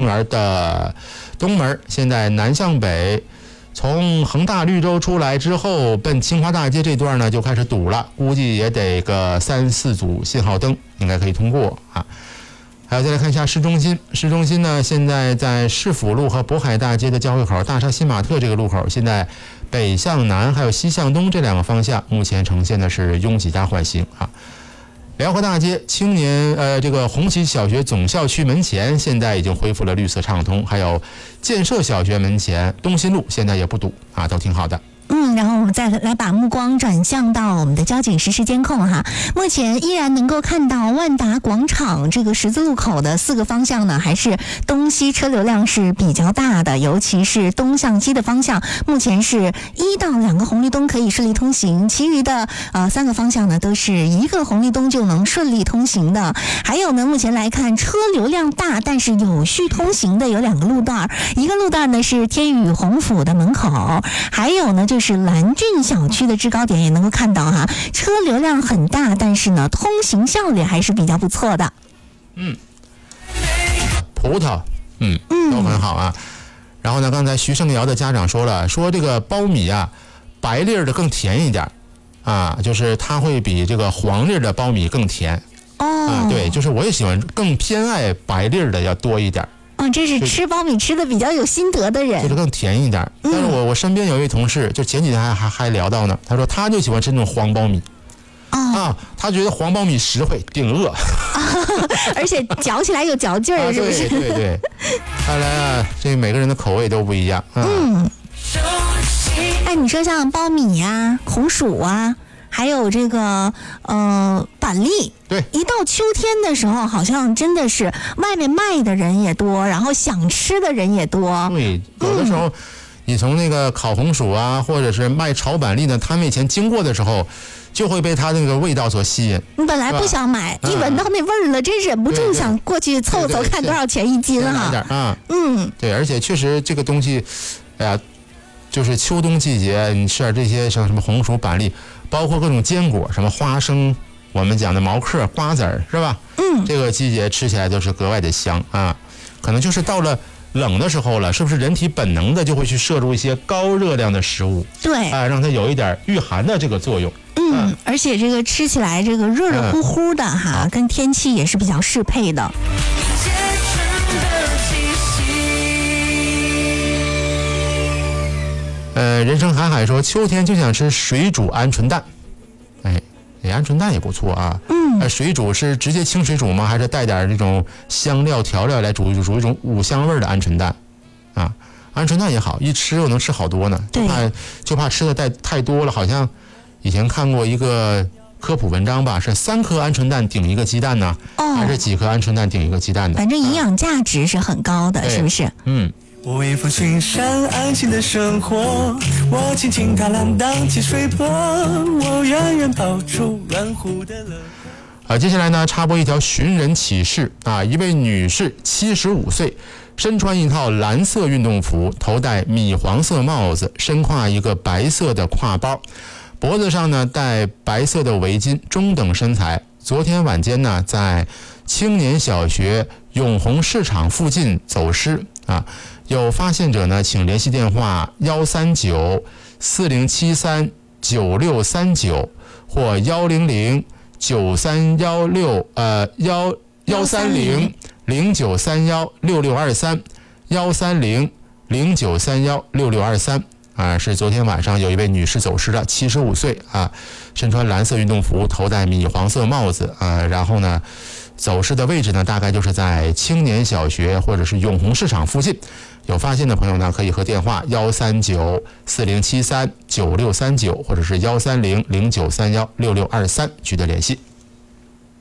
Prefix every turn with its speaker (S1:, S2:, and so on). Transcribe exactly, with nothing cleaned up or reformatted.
S1: 园的东门，现在南向北，从恒大绿洲出来之后，奔清华大街这段呢就开始堵了，估计也得个三四组信号灯，应该可以通过啊。还有再来看一下市中心，市中心呢现在在市府路和渤海大街的交汇口，大沙新玛特这个路口，现在北向南还有西向东这两个方向，目前呈现的是拥挤加缓行啊。辽河大街青年呃这个红旗小学总校区门前现在已经恢复了绿色畅通，还有建设小学门前东新路现在也不堵啊，都挺好的。
S2: 嗯，然后我们再来把目光转向到我们的交警实时监控哈，目前依然能够看到万达广场这个十字路口的四个方向呢，还是东西车流量是比较大的，尤其是东向西的方向，目前是一到两个红绿灯可以顺利通行，其余的呃三个方向呢都是一个红绿灯就能顺利通行的。还有呢，目前来看车流量大但是有序通行的有两个路段，一个路段呢是天宇宏府的门口，还有呢就是蓝郡小区的制高点，也能够看到哈，车流量很大，但是呢通行效率还是比较不错的。
S1: 嗯，葡萄嗯都很好啊。然后呢，刚才徐胜尧的家长说了，说这个苞米啊白粒儿的更甜一点啊，就是它会比这个黄粒儿的苞米更甜。
S2: 哦、
S1: 啊，对，就是我也喜欢更偏爱白粒儿的要多一点。
S2: 哦，这是吃苞米吃的比较有心得的人，
S1: 就是更甜一点。但是我我身边有一位同事，就前几天还还还聊到呢，他说他就喜欢吃那种黄苞米。
S2: 哦、
S1: 啊，他觉得黄苞米实惠顶饿，
S2: 而且嚼起来有嚼劲儿，是不是？
S1: 啊、对对对，看来啊，这每个人的口味都不一样。啊、
S2: 嗯，哎，你说像苞米啊、红薯啊，还有这个呃板栗，
S1: 对，
S2: 一到秋天的时候，好像真的是外面卖的人也多，然后想吃的人也多。
S1: 对，有的时候。嗯，你从那个烤红薯啊，或者是卖炒板栗的摊位前经过的时候，就会被它那个味道所吸引。
S2: 你本来不想买，一闻到那味儿了，真忍不住想过去凑凑看多少钱一斤哈。
S1: 买点啊，
S2: 嗯，
S1: 对，而且确实这个东西，哎呀，就是秋冬季节，你吃点这些像什么红薯、板栗，包括各种坚果，什么花生，我们讲的毛嗑、瓜子儿，是吧？
S2: 嗯，
S1: 这个季节吃起来都是格外的香啊。可能就是到了冷的时候了，是不是人体本能的就会去摄入一些高热量的食物？
S2: 对，
S1: 啊、呃，让它有一点御寒的这个作用。
S2: 嗯，嗯而且这个吃起来这个热热乎乎的哈，嗯、跟天气也是比较适配的。
S1: 呃，人生海海说，秋天就想吃水煮鹌鹑蛋。哎，鹌鹑蛋也不错啊。
S2: 嗯，
S1: 呃，水煮是直接清水煮吗？还是带点这种香料调料来煮煮一种五香味的鹌鹑蛋？啊，鹌鹑蛋也好，一吃我能吃好多呢。就怕就怕吃的太太多了，好像以前看过一个科普文章吧，是三颗鹌鹑蛋顶一个鸡蛋呢，哦、还是几颗鹌鹑蛋顶一个鸡蛋的？
S2: 反正营养价值是很高的，啊、是不是？
S1: 嗯。
S3: 我微风群山安静的生活，我轻轻踏浪荡起水波，我远远抱住软乎的乐。
S1: 啊，接下来呢，插播一条寻人启事啊！一位女士，七十五岁，身穿一套蓝色运动服，头戴米黄色帽子，身挎一个白色的挎包，脖子上呢戴白色的围巾，中等身材。昨天晚间呢，在青年小学永红市场附近走失啊。有发现者呢，请联系电话幺三九四零七三九六三九或幺零零九三幺六呃幺幺三零零九三幺六六二三幺三零零九三幺六六二三啊，是昨天晚上有一位女士走失了，七十五岁啊，身穿蓝色运动服，头戴米黄色帽子啊，然后呢，走失的位置呢，大概就是在青年小学或者是永红市场附近。有发现的朋友呢，可以和电话幺三九四零七三九六三九或者是幺三零零九三幺六六二三取得联系。